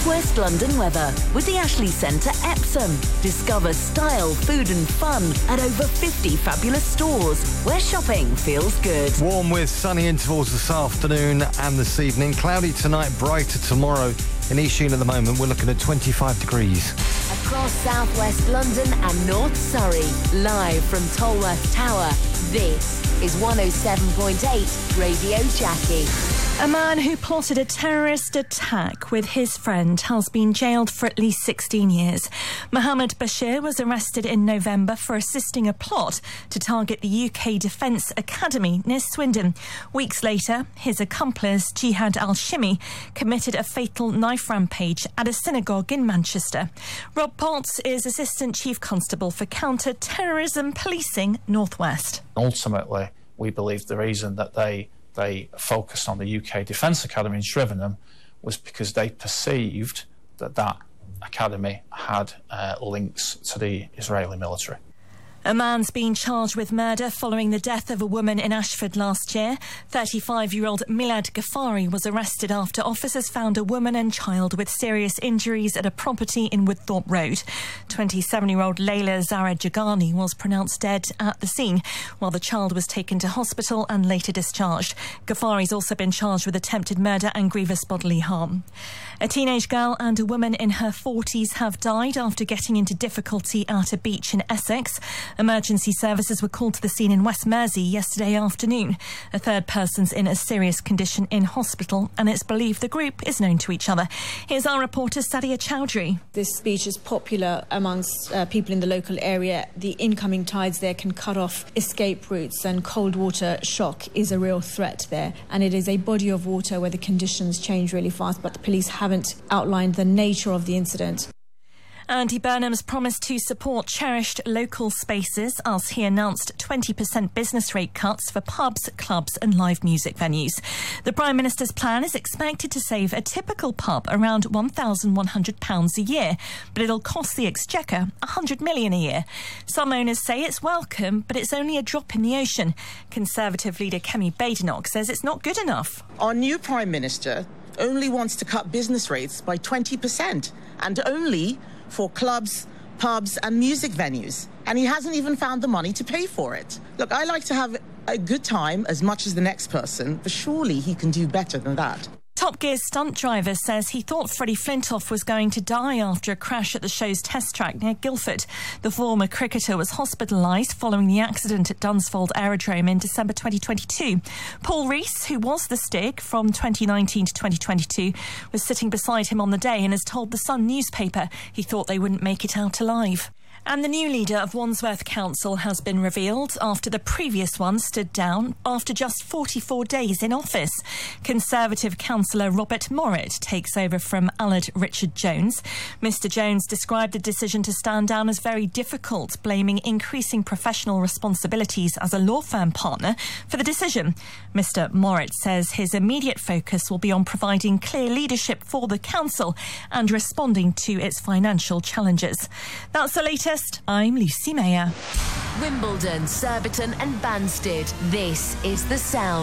West London weather with the Ashley Centre Epsom. Discover style, food and fun at over 50 fabulous stores where shopping feels good. Warm with sunny intervals this afternoon and this evening. Cloudy tonight, brighter tomorrow. In Eastham at the moment, we're looking at 25 degrees. Across southwest London and North Surrey, live from Tolworth Tower, this is 107.8 Radio Jackie. A man who plotted a terrorist attack with his friend has been jailed for at least 16 years. Mohammed Bashir was arrested in November for assisting a plot to target the UK Defence Academy near Swindon. Weeks later, his accomplice, Jihad al-Shimi, committed a fatal knife rampage at a synagogue in Manchester. Rob Potts is Assistant Chief Constable for Counter-Terrorism Policing North West. Ultimately, we believe the reason that they focused on the UK Defence Academy in Shrivenham was because they perceived that academy had links to the Israeli military. A man's been charged with murder following the death of a woman in Ashford last year. 35-year-old Milad Ghaffari was arrested after officers found a woman and child with serious injuries at a property in Woodthorpe Road. 27-year-old Layla Zara Jagani was pronounced dead at the scene, while the child was taken to hospital and later discharged. Ghaffari's also been charged with attempted murder and grievous bodily harm. A teenage girl and a woman in her 40s have died after getting into difficulty at a beach in Essex. Emergency services were called to the scene in West Mersey yesterday afternoon. A third person's in a serious condition in hospital, and it's believed the group is known to each other. Here's our reporter Sadia Chowdhury. This beach is popular amongst people in the local area. The incoming tides there can cut off escape routes, and cold water shock is a real threat there. And it is a body of water where the conditions change really fast, but the police haven't outlined the nature of the incident. Andy Burnham's promised to support cherished local spaces as he announced 20% business rate cuts for pubs, clubs and live music venues. The Prime Minister's plan is expected to save a typical pub around £1,100 a year, but it'll cost the Exchequer £100 million a year. Some owners say it's welcome, but it's only a drop in the ocean. Conservative leader Kemi Badenoch says it's not good enough. Our new Prime Minister only wants to cut business rates by 20%, and only for clubs, pubs and music venues. And he hasn't even found the money to pay for it. Look, I like to have a good time as much as the next person, but surely he can do better than that. Top Gear's stunt driver says he thought Freddie Flintoff was going to die after a crash at the show's test track near Guildford. The former cricketer was hospitalised following the accident at Dunsfold Aerodrome in December 2022. Paul Rees, who was the Stig from 2019 to 2022, was sitting beside him on the day and has told the Sun newspaper he thought they wouldn't make it out alive. And the new leader of Wandsworth Council has been revealed after the previous one stood down after just 44 days in office. Conservative councillor Robert Morritt takes over from Aled Richard Jones. Mr Jones described the decision to stand down as very difficult, blaming increasing professional responsibilities as a law firm partner for the decision. Mr Morritt says his immediate focus will be on providing clear leadership for the council and responding to its financial challenges. That's the latest. I'm Lucy Mayer. Wimbledon, Surbiton and Banstead. This is The Sound.